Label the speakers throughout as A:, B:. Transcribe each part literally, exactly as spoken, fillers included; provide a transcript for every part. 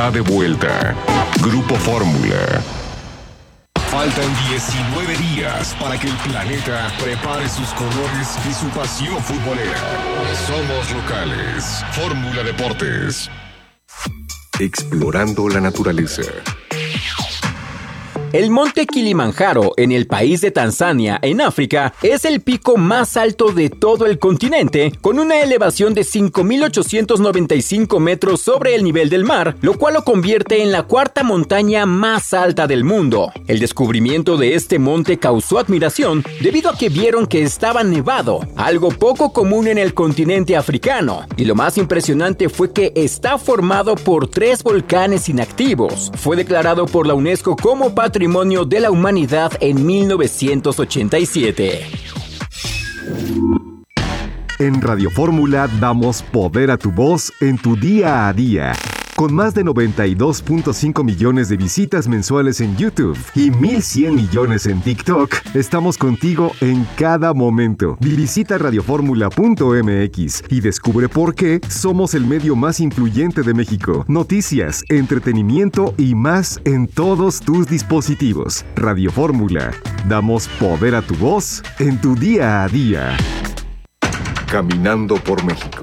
A: De vuelta, Grupo Fórmula. Faltan diecinueve días para que el planeta prepare sus colores y su pasión futbolera. Somos locales. Fórmula Deportes. Explorando la naturaleza.
B: El monte Kilimanjaro, en el país de Tanzania, en África, es el pico más alto de todo el continente, con una elevación de cinco mil ochocientos noventa y cinco metros sobre el nivel del mar, lo cual lo convierte en la cuarta montaña más alta del mundo. El descubrimiento de este monte causó admiración debido a que vieron que estaba nevado, algo poco común en el continente africano, y lo más impresionante fue que está formado por tres volcanes inactivos. Fue declarado por la UNESCO como Patrimonio Patrimonio de la Humanidad en mil novecientos ochenta y siete.
C: En Radio Fórmula damos poder a tu voz en tu día a día. Con más de noventa y dos punto cinco millones de visitas mensuales en YouTube y mil cien millones en TikTok, estamos contigo en cada momento. Visita radioformula punto m x y descubre por qué somos el medio más influyente de México. Noticias, entretenimiento y más en todos tus dispositivos. Radio Fórmula. Damos poder a tu voz en tu día a día.
A: Caminando por México.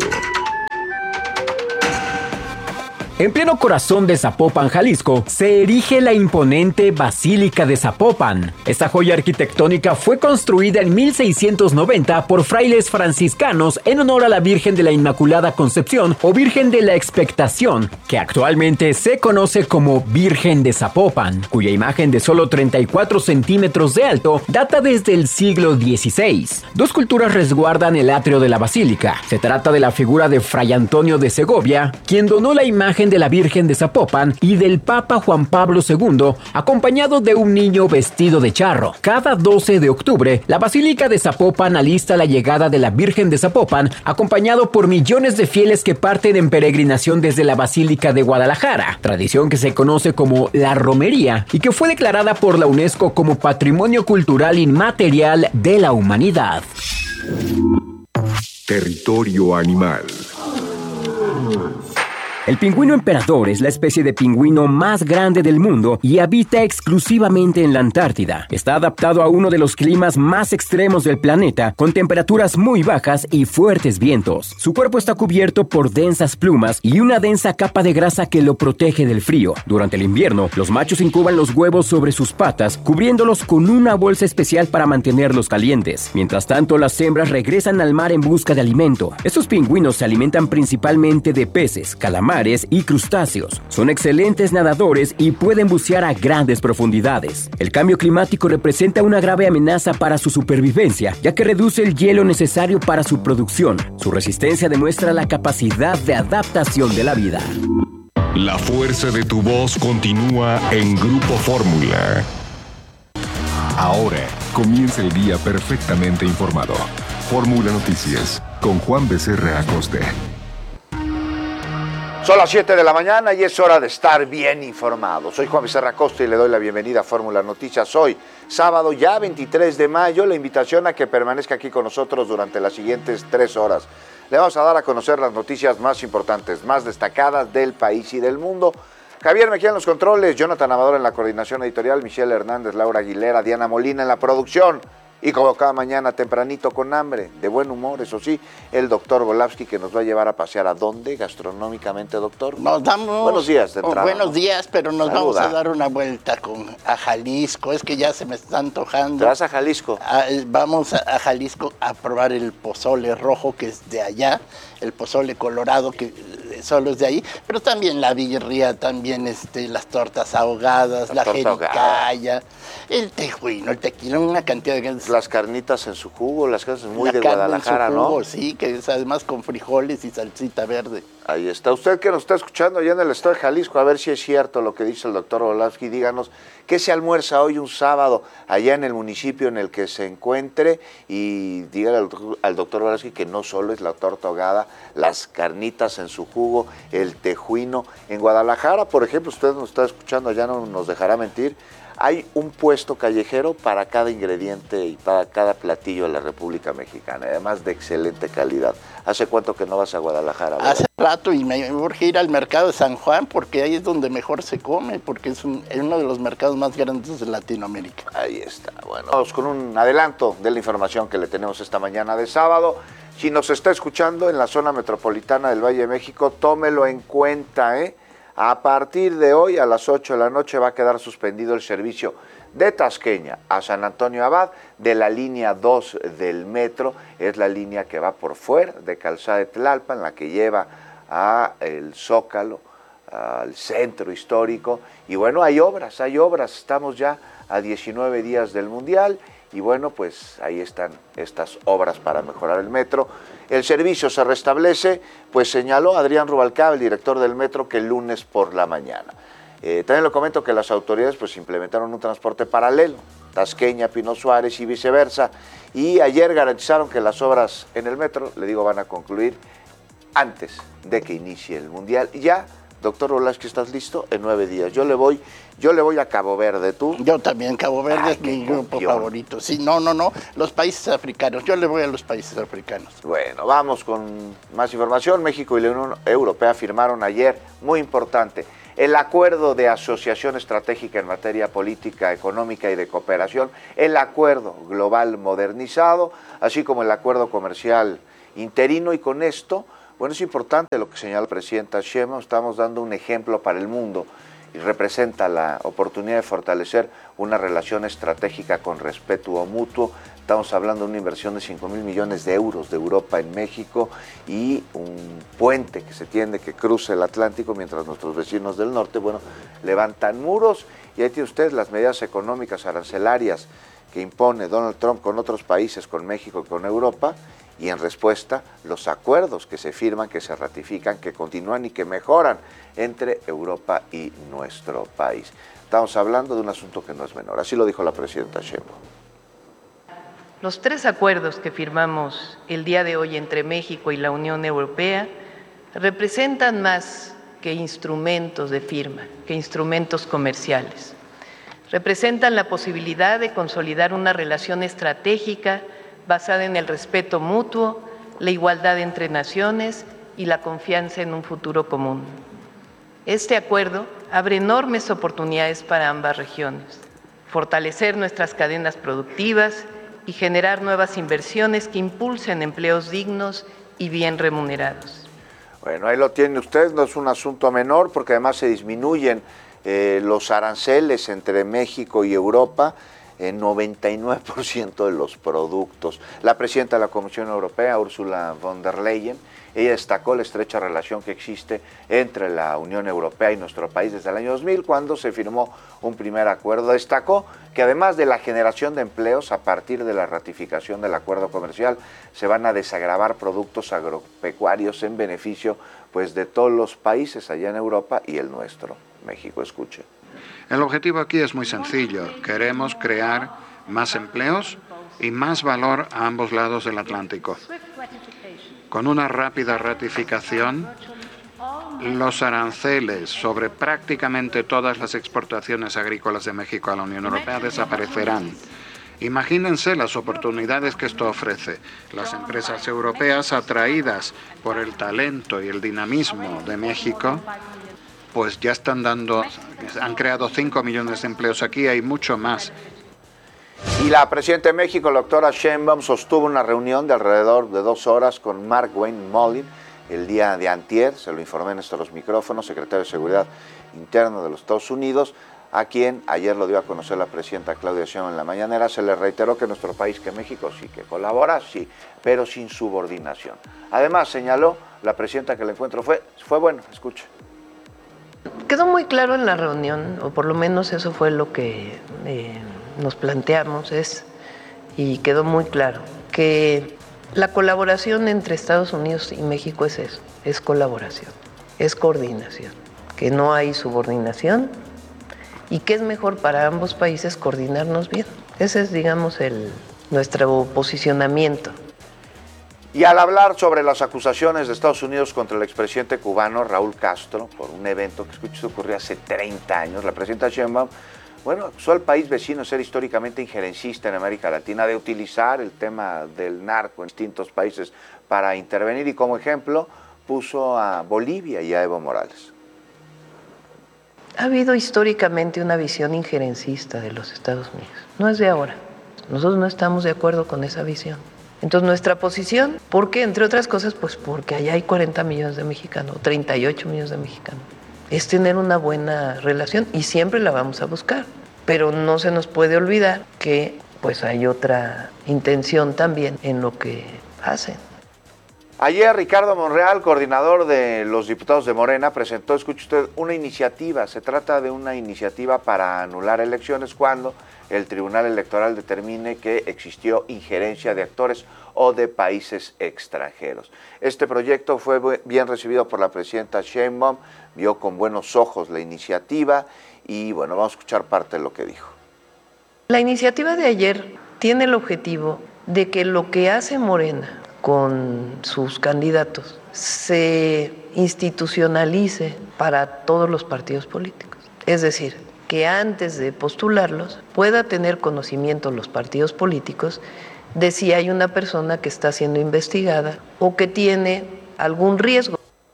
B: En pleno corazón de Zapopan, Jalisco, se erige la imponente Basílica de Zapopan. Esta joya arquitectónica fue construida en mil seiscientos noventa por frailes franciscanos en honor a la Virgen de la Inmaculada Concepción o Virgen de la Expectación, que actualmente se conoce como Virgen de Zapopan, cuya imagen de solo treinta y cuatro centímetros de alto data desde el siglo dieciséis. Dos culturas resguardan el atrio de la basílica. Se trata de la figura de Fray Antonio de Segovia, quien donó la imagen de la Virgen de Zapopan, y del Papa Juan Pablo segundo, acompañado de un niño vestido de charro. Cada doce de octubre, la Basílica de Zapopan alista la llegada de la Virgen de Zapopan, acompañado por millones de fieles que parten en peregrinación desde la Basílica de Guadalajara, tradición que se conoce como la romería y que fue declarada por la UNESCO como Patrimonio Cultural Inmaterial de la Humanidad.
A: Territorio animal.
B: El pingüino emperador es la especie de pingüino más grande del mundo y habita exclusivamente en la Antártida. Está adaptado a uno de los climas más extremos del planeta, con temperaturas muy bajas y fuertes vientos. Su cuerpo está cubierto por densas plumas y una densa capa de grasa que lo protege del frío. Durante el invierno, los machos incuban los huevos sobre sus patas, cubriéndolos con una bolsa especial para mantenerlos calientes. Mientras tanto, las hembras regresan al mar en busca de alimento. Estos pingüinos se alimentan principalmente de peces, calamares y crustáceos. Son excelentes nadadores y pueden bucear a grandes profundidades. El cambio climático representa una grave amenaza para su supervivencia, ya que reduce el hielo necesario para su producción. Su resistencia demuestra la capacidad de adaptación de la vida.
A: La fuerza de tu voz continúa en Grupo Fórmula. Ahora comienza el día perfectamente informado. Fórmula Noticias con Juan Becerra Acosta.
D: Son las siete de la mañana y es hora de estar bien informado. Soy Juan Becerra Acosta y le doy la bienvenida a Fórmula Noticias. Hoy, sábado ya veintitrés de mayo, la invitación a que permanezca aquí con nosotros durante las siguientes tres horas. Le vamos a dar a conocer las noticias más importantes, más destacadas del país y del mundo. Javier Mejía en los controles, Jonathan Amador en la coordinación editorial, Michelle Hernández, Laura Aguilera, Diana Molina en la producción. Y como cada mañana tempranito con hambre, de buen humor, eso sí, el doctor Volavsky que nos va a llevar a pasear. ¿A dónde gastronómicamente, doctor?
E: Nos damos...
D: Buenos días de entrada.
E: Buenos ¿no? días, pero nos Saluda. vamos a dar una vuelta con, a Jalisco. Es que ya se me está antojando.
D: ¿Te vas a Jalisco?
E: A, vamos a, a Jalisco a probar el pozole rojo, que es de allá, el pozole colorado, que solo es de ahí, pero también la birria, también este, las tortas ahogadas, la, la jericaya, el tejuino, el tequila, una cantidad de...
D: Las carnitas en su jugo, las cosas muy
E: la
D: de Guadalajara,
E: en su jugo,
D: ¿no?
E: Sí, que es además con frijoles y salsita verde.
D: Ahí está. Usted que nos está escuchando allá en el estado de Jalisco, a ver si es cierto lo que dice el doctor Volavsky, díganos qué se almuerza hoy un sábado allá en el municipio en el que se encuentre y dígale al, al doctor Volavsky que no solo es la torta ahogada, las carnitas en su jugo, el tejuino. En Guadalajara, por ejemplo, usted nos está escuchando, allá no nos dejará mentir, Hay un puesto callejero para cada ingrediente y para cada platillo de la República Mexicana, además de excelente calidad. ¿Hace cuánto que no vas a Guadalajara, verdad?
E: Hace rato, y me urge ir al mercado de San Juan porque ahí es donde mejor se come, porque es, un, es uno de los mercados más grandes de Latinoamérica.
D: Ahí está. Bueno, vamos con un adelanto de la información que le tenemos esta mañana de sábado. Si nos está escuchando en la zona metropolitana del Valle de México, tómelo en cuenta, ¿eh? A partir de hoy, a las ocho de la noche, va a quedar suspendido el servicio de Tasqueña a San Antonio Abad de la línea dos del metro. Es la línea que va por fuera de Calzada de Tlalpan, la que lleva a el Zócalo, al centro histórico. Y bueno, hay obras, hay obras. Estamos ya a diecinueve días del Mundial. Y bueno, pues ahí están estas obras para mejorar el metro. El servicio se restablece, pues señaló Adrián Rubalcaba, el director del metro, que el lunes por la mañana. Eh, también le comento que las autoridades pues implementaron un transporte paralelo, Tasqueña, Pino Suárez y viceversa. Y ayer garantizaron que las obras en el metro, le digo, van a concluir antes de que inicie el Mundial. Y ya, doctor Olaski, ¿estás listo? En nueve días. Yo le voy, yo le voy a Cabo Verde, ¿tú?
E: Yo también, Cabo Verde
D: Ay,
E: es mi
D: qué
E: grupo
D: campeón.
E: favorito. Sí, no, no, no, los países africanos. Yo le voy a los países africanos.
D: Bueno, vamos con más información. México y la Unión Europea firmaron ayer, muy importante, el acuerdo de asociación estratégica en materia política, económica y de cooperación, el acuerdo global modernizado, así como el acuerdo comercial interino. Y con esto, bueno, es importante lo que señala la presidenta Sheinbaum. Estamos dando un ejemplo para el mundo y representa la oportunidad de fortalecer una relación estratégica con respeto mutuo. Estamos hablando de una inversión de cinco mil millones de euros de Europa en México y un puente que se tiende que cruce el Atlántico mientras nuestros vecinos del norte, bueno, levantan muros. Y ahí tiene usted las medidas económicas arancelarias que impone Donald Trump con otros países, con México y con Europa. Y en respuesta, los acuerdos que se firman, que se ratifican, que continúan y que mejoran entre Europa y nuestro país. Estamos hablando de un asunto que no es menor. Así lo dijo la presidenta Sheinbaum.
F: Los tres acuerdos que firmamos el día de hoy entre México y la Unión Europea representan más que instrumentos de firma, que instrumentos comerciales. Representan la posibilidad de consolidar una relación estratégica basada en el respeto mutuo, la igualdad entre naciones y la confianza en un futuro común. Este acuerdo abre enormes oportunidades para ambas regiones, fortalecer nuestras cadenas productivas y generar nuevas inversiones que impulsen empleos dignos y bien remunerados.
D: Bueno, ahí lo tiene usted, no es un asunto menor porque además se disminuyen eh, los aranceles entre México y Europa en noventa y nueve por ciento de los productos. La presidenta de la Comisión Europea, Ursula von der Leyen, ella destacó la estrecha relación que existe entre la Unión Europea y nuestro país desde el año dos mil, cuando se firmó un primer acuerdo. Destacó que además de la generación de empleos, a partir de la ratificación del acuerdo comercial, se van a desagravar productos agropecuarios en beneficio pues, de todos los países allá en Europa y el nuestro. México, escuche.
G: El objetivo aquí es muy sencillo. Queremos crear más empleos y más valor a ambos lados del Atlántico. Con una rápida ratificación, los aranceles sobre prácticamente todas las exportaciones agrícolas de México a la Unión Europea desaparecerán. Imagínense las oportunidades que esto ofrece. Las empresas europeas atraídas por el talento y el dinamismo de México, pues ya están dando, han creado cinco millones de empleos aquí, hay mucho más.
D: Y la presidenta de México, la doctora Sheinbaum, sostuvo una reunión de alrededor de dos horas con Mark Wayne-Mullin el día de antier, se lo informé en estos micrófonos, secretario de Seguridad Interna de los Estados Unidos, a quien ayer lo dio a conocer la presidenta Claudia Sheinbaum en la mañanera. Se le reiteró que nuestro país, que México, sí que colabora, sí, pero sin subordinación. Además, señaló la presidenta que el encuentro fue, fue bueno, escuche.
F: Quedó muy claro en la reunión, o por lo menos eso fue lo que eh, nos planteamos, es, y quedó muy claro, que la colaboración entre Estados Unidos y México es eso, es colaboración, es coordinación, que no hay subordinación y que es mejor para ambos países coordinarnos bien. Ese es, digamos, el, nuestro posicionamiento.
D: Y al hablar sobre las acusaciones de Estados Unidos contra el expresidente cubano Raúl Castro por un evento que escuché ocurrió hace treinta años, la presidenta Sheinbaum bueno, acusó al país vecino de ser históricamente injerencista en América Latina, de utilizar el tema del narco en distintos países para intervenir, y como ejemplo puso a Bolivia y a Evo Morales.
F: Ha habido históricamente una visión injerencista de los Estados Unidos, no es de ahora. Nosotros no estamos de acuerdo con esa visión. Entonces nuestra posición, ¿por qué? Entre otras cosas, pues porque allá hay cuarenta millones de mexicanos, treinta y ocho millones de mexicanos. Es tener una buena relación y siempre la vamos a buscar. Pero no se nos puede olvidar que pues hay otra intención también en lo que hacen.
D: Ayer Ricardo Monreal, coordinador de los diputados de Morena, presentó, escuche usted, una iniciativa. Se trata de una iniciativa para anular elecciones cuando el Tribunal Electoral determine que existió injerencia de actores o de países extranjeros. Este proyecto fue bien recibido por la presidenta Sheinbaum, vio con buenos ojos la iniciativa y bueno, vamos a escuchar parte de lo que dijo.
F: La iniciativa de ayer tiene el objetivo de que lo que hace Morena con sus candidatos se institucionalice para todos los partidos políticos. Es decir, que antes de postularlos pueda tener conocimiento los partidos políticos de si hay una persona que está siendo investigada o que tiene algún riesgo.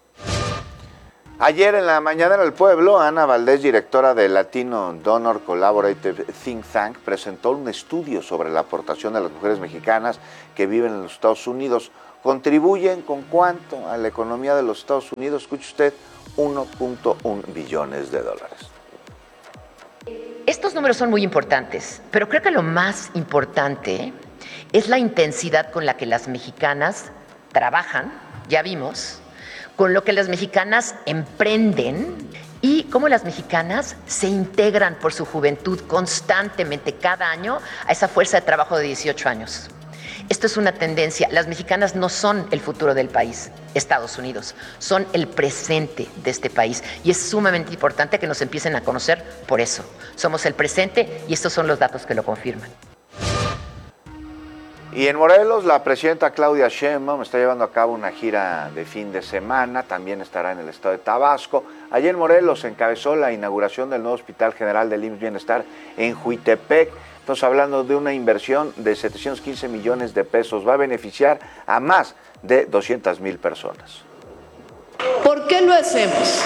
D: Ayer en la Mañanera del Pueblo, Ana Valdés, directora del Latino Donor Collaborative Think Tank, presentó un estudio sobre la aportación de las mujeres mexicanas que viven en los Estados Unidos. ¿Contribuyen con cuánto a la economía de los Estados Unidos? Escuche usted, uno punto uno billones de dólares.
H: Estos números son muy importantes, pero creo que lo más importante es la intensidad con la que las mexicanas trabajan, ya vimos, con lo que las mexicanas emprenden y cómo las mexicanas se integran por su juventud constantemente cada año a esa fuerza de trabajo de dieciocho años. Esto es una tendencia. Las mexicanas no son el futuro del país, Estados Unidos, son el presente de este país y es sumamente importante que nos empiecen a conocer por eso. Somos el presente y estos son los datos que lo confirman.
D: Y en Morelos, la presidenta Claudia Sheinbaum está llevando a cabo una gira de fin de semana, también estará en el estado de Tabasco. Allí en Morelos encabezó la inauguración del nuevo Hospital General del I M S S Bienestar en Juitepec. Estamos hablando de una inversión de setecientos quince millones de pesos. Va a beneficiar a más de doscientas mil personas.
F: ¿Por qué lo hacemos?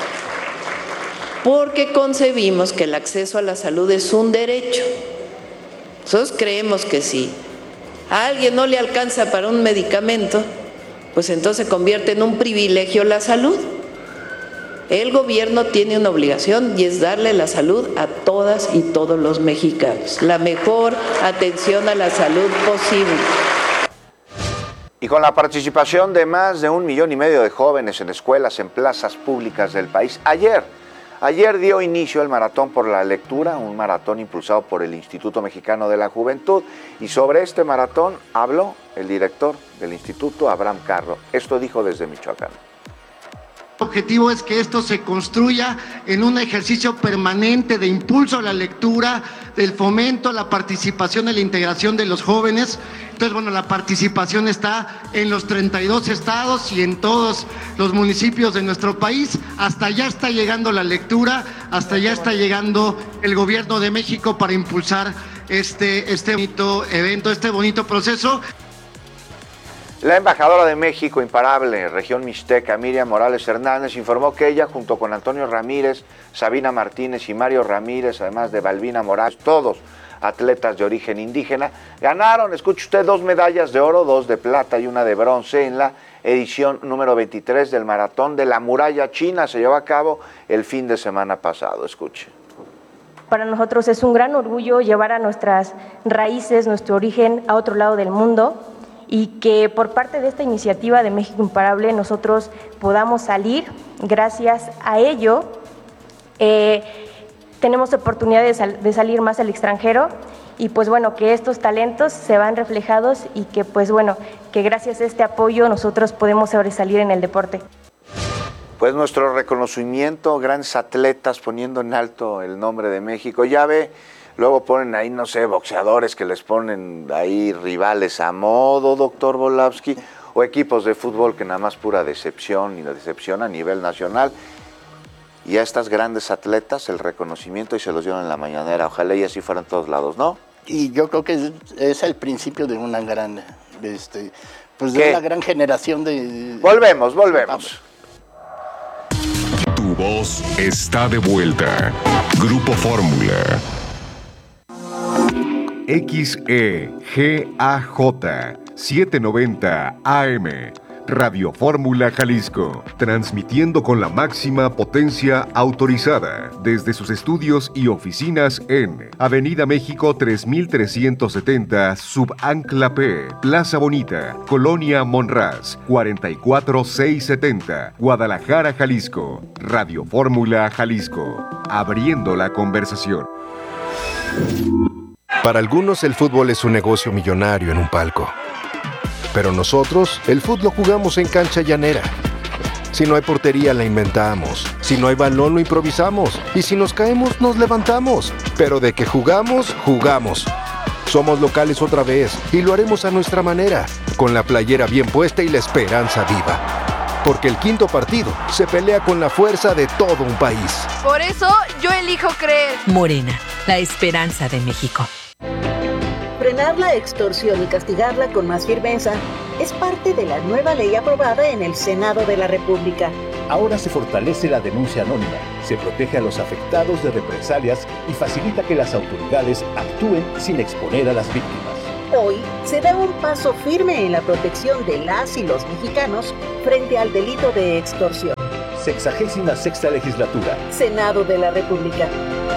F: Porque concebimos que el acceso a la salud es un derecho. Nosotros creemos que sí. A alguien no le alcanza para un medicamento, pues entonces se convierte en un privilegio la salud. El gobierno tiene una obligación y es darle la salud a todas y todos los mexicanos, la mejor atención a la salud posible.
D: Y con la participación de más de un millón y medio de jóvenes en escuelas, en plazas públicas del país, ayer Ayer dio inicio el Maratón por la Lectura, un maratón impulsado por el Instituto Mexicano de la Juventud, y sobre este maratón habló el director del instituto, Abraham Carro. Esto dijo desde Michoacán.
I: El objetivo es que esto se construya en un ejercicio permanente de impulso a la lectura, del fomento, la participación y la integración de los jóvenes. Entonces, bueno, la participación está en los treinta y dos estados y en todos los municipios de nuestro país. Hasta allá está llegando la lectura, hasta allá está llegando el gobierno de México para impulsar este, este bonito evento, este bonito proceso.
D: La embajadora de México, imparable, región mixteca, Miriam Morales Hernández, informó que ella, junto con Antonio Ramírez, Sabina Martínez y Mario Ramírez, además de Balbina Morales, todos atletas de origen indígena, ganaron, escuche usted, dos medallas de oro, dos de plata y una de bronce en la edición número veintitrés del Maratón de la Muralla China. Se llevó a cabo el fin de semana pasado. Escuche.
J: Para nosotros es un gran orgullo llevar a nuestras raíces, nuestro origen a otro lado del mundo, y que por parte de esta iniciativa de México Imparable nosotros podamos salir. Gracias a ello eh, tenemos oportunidad de, sal, de salir más al extranjero, y pues bueno, que estos talentos se van reflejados y que pues bueno, que gracias a este apoyo nosotros podemos sobresalir en el deporte.
D: Pues nuestro reconocimiento, grandes atletas poniendo en alto el nombre de México. Ya ve, luego ponen ahí, no sé, boxeadores que les ponen ahí rivales a modo, doctor Volavsky, o equipos de fútbol que nada más pura decepción y la decepción a nivel nacional. y a estas grandes atletas el reconocimiento y se los dieron en la mañanera. Ojalá y así fueran todos lados, ¿no?
E: Y yo creo que es, es el principio de una gran, este, pues de ¿Qué? una gran generación de...
D: Volvemos, volvemos.
A: Tu voz está de vuelta. Grupo Fórmula.
C: X E G A J setecientos noventa A M. Radio Fórmula Jalisco, transmitiendo con la máxima potencia autorizada desde sus estudios y oficinas en Avenida México tres mil trescientos setenta, Subancla P, Plaza Bonita, Colonia Monraz, cuarenta y cuatro mil seiscientos setenta, Guadalajara, Jalisco. Radio Fórmula Jalisco, abriendo la conversación.
K: Para algunos el fútbol es un negocio millonario en un palco. Pero nosotros, el fútbol lo jugamos en cancha llanera. Si no hay portería, la inventamos. Si no hay balón, lo improvisamos. Y si nos caemos, nos levantamos. Pero de que jugamos, jugamos. Somos locales otra vez y lo haremos a nuestra manera, con la playera bien puesta y la esperanza viva. Porque el quinto partido se pelea con la fuerza de todo un país.
L: Por eso, yo elijo creer.
M: Morena, la esperanza de México.
N: Frenar la extorsión y castigarla con más firmeza es parte de la nueva ley aprobada en el Senado de la República.
O: Ahora se fortalece la denuncia anónima, se protege a los afectados de represalias y facilita que las autoridades actúen sin exponer a las víctimas.
N: Hoy se da un paso firme en la protección de las y los mexicanos frente al delito de extorsión.
O: Sexagésima sexta legislatura.
N: Senado de la República.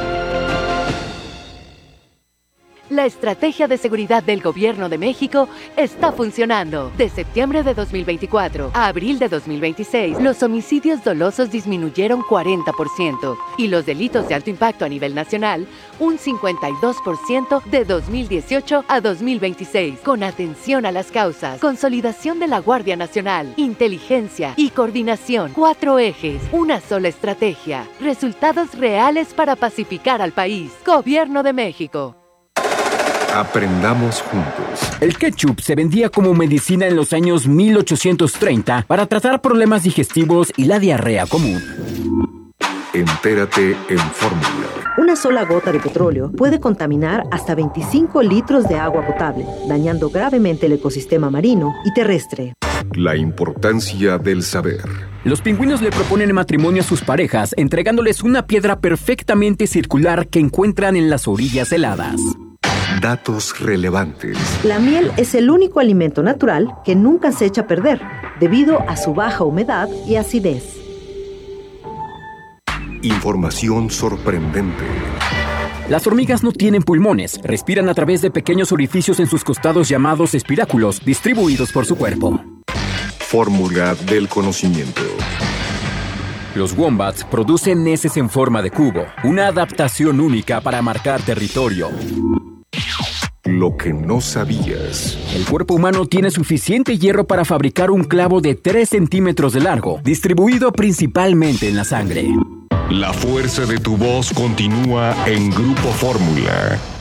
P: La estrategia de seguridad del Gobierno de México está funcionando. De septiembre de dos mil veinticuatro a abril de dos mil veintiséis, los homicidios dolosos disminuyeron cuarenta por ciento y los delitos de alto impacto a nivel nacional un cincuenta y dos por ciento de dos mil dieciocho a dos mil veintiséis. Con atención a las causas, consolidación de la Guardia Nacional, inteligencia y coordinación. Cuatro ejes, una sola estrategia. Resultados reales para pacificar al país. Gobierno de México.
C: Aprendamos juntos.
B: El ketchup se vendía como medicina en los años mil ochocientos treinta para tratar problemas digestivos y la diarrea común.
C: Entérate en Fórmula.
Q: Una sola gota de petróleo puede contaminar hasta veinticinco litros de agua potable, dañando gravemente el ecosistema marino y terrestre.
C: La importancia del saber.
B: Los pingüinos le proponen matrimonio a sus parejas, entregándoles una piedra perfectamente circular que encuentran en las orillas heladas.
C: Datos relevantes.
Q: La miel es el único alimento natural que nunca se echa a perder, debido a su baja humedad y acidez.
C: Información sorprendente.
B: Las hormigas no tienen pulmones, respiran a través de pequeños orificios en sus costados llamados espiráculos, distribuidos por su cuerpo.
C: Fórmula del conocimiento.
B: Los wombats producen heces en forma de cubo, una adaptación única para marcar territorio.
C: Lo que no sabías.
B: El cuerpo humano tiene suficiente hierro para fabricar un clavo de tres centímetros de largo, distribuido principalmente en la sangre.
A: La fuerza de tu voz continúa en Grupo Fórmula.